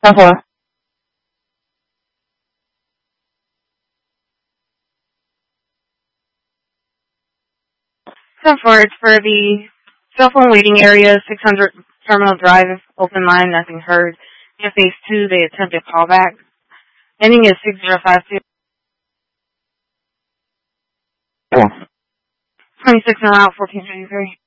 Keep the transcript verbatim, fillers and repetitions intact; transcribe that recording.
ten four. ten four, it's for the cell phone waiting area, six hundred Terminal Drive, open line, nothing heard. In phase two, they attempted callback. Ending is six zero five two. Four. twenty-six and route, fourteen twenty-three.